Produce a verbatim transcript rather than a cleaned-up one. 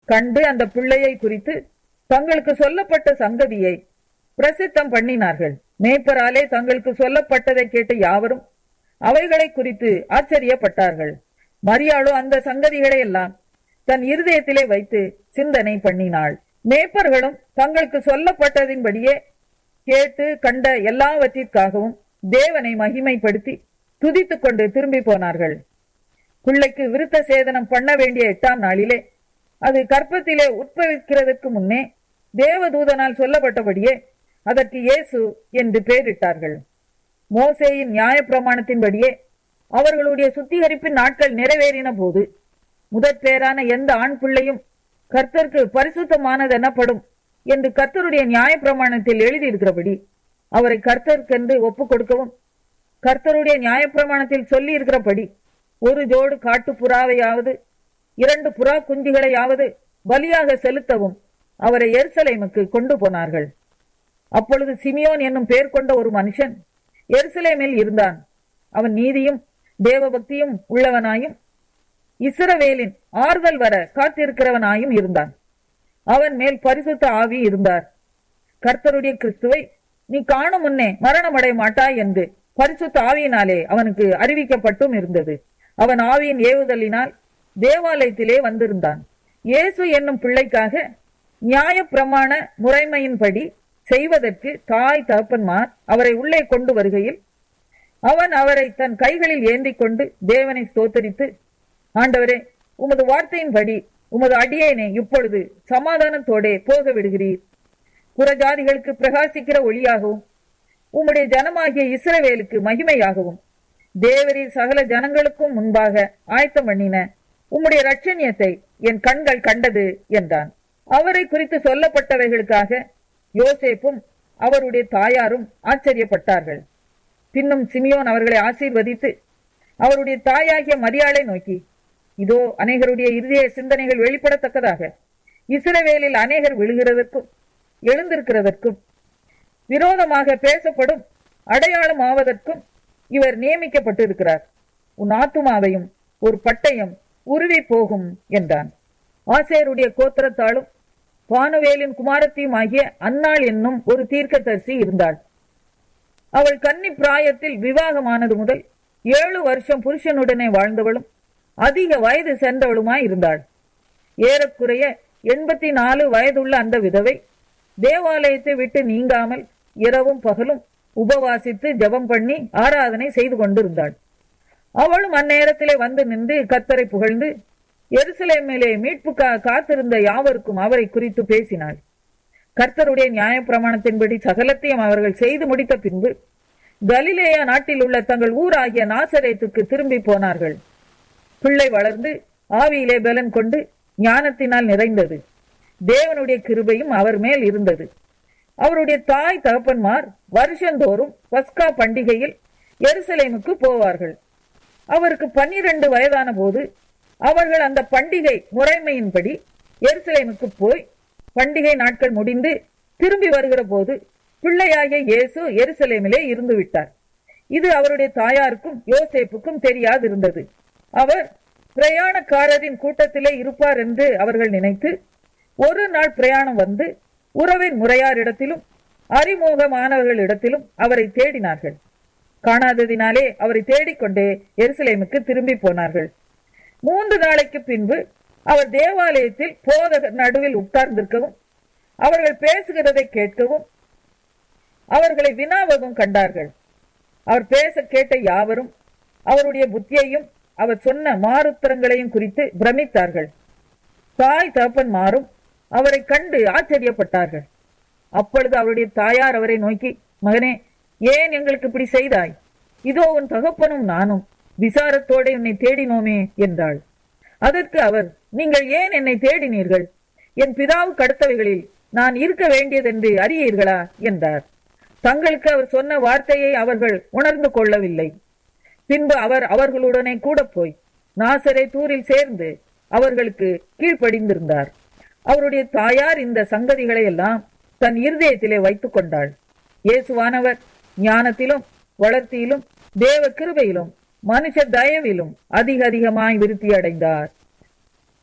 கண்டு அந்த பிள்ளையை குறித்து தங்களுக்கு சொல்லப்பட்ட சங்கதியை பிரசித்தம் பண்ணினார்கள். மேய்ப்பராலே தங்களுக்கு சொல்லப்பட்டதை கேட்ட யாவரும் அவைகளை குறித்து ஆச்சரியப்பட்டார்கள். மரியாளோ அந்த சங்கதிகளை எல்லாம் தன் இருதயத்திலே வைத்து சிந்தனை பண்ணினாள். மேய்ப்பர்களும் தங்களுக்கு சொல்லப்பட்டதின்படியே கேட்டு கண்ட எல்லாவற்றிற்காகவும் தேவனை மகிமைப்படுத்தி துதித்துக் கொண்டு திரும்பி போனார்கள். பிள்ளைக்கு விருத்த சேதனம் பண்ண வேண்டிய எட்டாம் நாளிலே, அது கர்ப்பத்திலே உட்பவிக்கிறதற்கு முன்னே தேவதூதனால் சொல்லப்பட்டபடியே அதற்கு இயேசு என்று பெயரிட்டார்கள். மோசேயின் நியாய பிரமாணத்தின்படியே அவர்களுடைய சுத்திகரிப்பின் நாட்கள் நிறைவேறின போது முதற் பேரான எந்த ஆண் பிள்ளையும் கர்த்தருக்கு பரிசுத்தமானது எனப்படும் என்று கர்த்தருடைய நியாய பிரமாணத்தில் எழுதியிருக்கிறபடி அவரை கர்த்தருக்கென்று ஒப்புக் கொடுக்கவும், கர்த்தருடைய நியாய பிரமாணத்தில் சொல்லி இருக்கிறபடி ஒரு ஜோடு காட்டு புறாவையாவது இரண்டு புறா குஞ்சுகளையாவது பலியாக செலுத்தவும் அவரை எருசலேமுக்கு கொண்டு போனார்கள். அப்பொழுது சிமியோன் என்னும் பெயர் கொண்ட ஒரு மனுஷன் எருசலேமில் இருந்தான். அவன் நீதியும் தேவபக்தியும் உள்ளவனாயும் இஸ்ரவேலின் ஆறுதல் வர காத்திருக்கிறவனாயும் இருந்தான். அவன் மேல் பரிசுத்த ஆவி இருந்தார். கர்த்தருடைய கிறிஸ்துவை நீ காணும் முன்னே மரணமடைய மாட்டாய் என்று பரிசுத்த ஆவியினாலே அவனுக்கு அறிவிக்கப்பட்டும் இருந்தது. அவன் ஆவியின் ஏவுதலினால் தேவாலயத்திலே வந்திருந்தான். இயேசு என்னும் பிள்ளைக்காக நியாய பிரமாண முறைமையின்படி செய்வதற்கு தாய் தகப்பன்மார் அவரை உள்ளே கொண்டு வருகையில் அவன் அவரை தன் கைகளில் ஏந்தி கொண்டு தேவனை ஸ்தோத்தரித்து, ஆண்டவரே, உமது வார்த்தையின்படி உமது அடியேனை இப்பொழுது சமாதானத்தோடே போக விடுகிறீர். புறஜாதிகளுக்கு பிரகாசிக்கிற ஒளியாகவும் உம்முடைய ஜனமாகிய இஸ்ரவேலுக்கு மகிமையாகவும் தேவரீர் சகல ஜனங்களுக்கும் முன்பாக ஆயத்தம் பண்ணின உம்முடைய இரட்சணியத்தை என் கண்கள் கண்டது என்றான். அவரை குறித்து சொல்லப்பட்டவைகளுக்காக யோசேப்பும் அவருடைய தாயாரும் ஆச்சரியப்பட்டார்கள். பின்னும் சிமியோன் அவர்களை ஆசீர்வதித்து அவருடைய தாயாகிய மரியாளை நோக்கி, இதோ அநேகருடைய இருதய சிந்தனைகள் வெளிப்படத்தக்கதாக இஸ்ரவேலில் அநேகர் விழுகிறதற்கும் எழுந்திருக்கிறதற்கும் விரோதமாக பேசப்படும் அடையாளம் ஆவதற்கும் இவர் நியமிக்கப்பட்டிருக்கிறார். உன் ஆத்துமாவையும் ஒரு பட்டயம் உருவி போகும் என்றான். ஆசேருடைய கோத்திரத்தாலும் பானுவேலின் குமாரத்தியும் ஆகிய அன்னாள் என்னும் ஒரு தீர்க்கதரிசி இருந்தாள். அவள் கன்னி பிராயத்தில் விவாகமானது முதல் ஏழு வருஷம் புருஷனுடனே வாழ்ந்தவளும் அதிக வயது சென்றவளுமாய் இருந்தாள். ஏறக்குறைய எண்பத்தி நாலு வயதுள்ள அந்த விதவை தேவாலயத்தை விட்டு நீங்காமல் இரவும் பகலும் உபவாசித்து ஜெபம் பண்ணி ஆராதனை செய்து கொண்டிருந்தாள். அவளும் அந்நேரத்திலே வந்து நின்று கர்த்தரை புகழ்ந்து எருசலேமிலே மீட்புக்காக காத்திருந்த யாவருக்கும் அவரை குறித்து பேசினாள். கர்த்தருடைய நியாய பிரமாணத்தின்படி சகலத்தையும் அவர்கள் செய்து முடித்த பின்பு கலிலேயா நாட்டில் உள்ள தங்கள் ஊராகிய நாசரேத்துக்கு திரும்பி போனார்கள். பிள்ளை வளர்ந்து ஆவியிலே பலன் கொண்டு ஞானத்தினால் நிறைந்தது. தேவனுடைய கிருபையும் அவர் மேல் இருந்தது. அவருடைய தாய் தகப்பன்மார் வருஷந்தோறும் பஸ்கா பண்டிகையில் எருசலேமுக்கு போவார்கள். அவருக்கு பன்னிரண்டு வயதான போது அவர்கள் அந்த பண்டிகை முறைமையின்படி எருசலேமுக்கு போய் பண்டிகை நாட்கள் முடிந்து திரும்பி வருகிற போது பிள்ளையாகிய இயேசு எருசலேமிலே இருந்து விட்டார். இது அவருடைய தாயாருக்கும் யோசேப்புக்கும் தெரியாதிருந்தது. அவர் பிரயாணக்காரரின் கூட்டத்திலே இருப்பார் என்று அவர்கள் நினைத்து ஒரு நாள் பிரயாணம் வந்து உறவின் முறையாரிடத்திலும் அறிமுகமானவர்களிடத்திலும் அவரை தேடினார்கள். காணாததினாலே அவரை தேடிக்கொண்டே எருசலேமுக்கு திரும்பி போனார்கள். மூன்று நாளைக்கு பின்பு அவர் தேவாலயத்தில் போதகர் நடுவில் உட்கார்ந்திருக்கவும் அவர்கள் பேசுகிறதை கேட்கவும் அவர்களை வினாவதும் கண்டார்கள். அவர் பேச கேட்ட யாவரும் அவருடைய புத்தியையும் அவர் சொன்ன மாறுத்தரங்களையும் குறித்து பிரமித்தார்கள். தாய் தகப்பன்மாரும் அவரை கண்டு ஆச்சரியப்பட்டார்கள். அப்பொழுது அவருடைய தாயார் அவரை நோக்கி, மகனே, ஏன் எங்களுக்கு இப்படி செய்தாய்? இதோ உன் தகப்பனும் நானும் விசாரத்தோடு என்னை தேடினோமே என்றாள். அதற்கு அவர், நீங்கள் ஏன் என்னை தேடினீர்கள்? என் பிதாவுக்கு அடுத்தவைகளில் நான் இருக்க வேண்டியதென்று அறியீர்களா என்றார். தங்களுக்கு அவர் சொன்ன வார்த்தையை அவர்கள் உணர்ந்து கொள்ளவில்லை. பின்பு அவர் அவர்களுடனே கூட போய் நாசரேத்தூரில் சேர்ந்து அவர்களுக்கு கீழ்ப்படிந்திருந்தார். அவருடைய தாயார் இந்த சங்கதிகளை எல்லாம் தன் இருதயத்திலே வைத்துக் கொண்டாள். இயேசுவானவர் ஞானத்திலும் வளர்த்தியிலும் தேவ கிருபையிலும் மனுஷ தயவிலும் அதிக அதிகமாய் விருத்தி அடைந்தார்.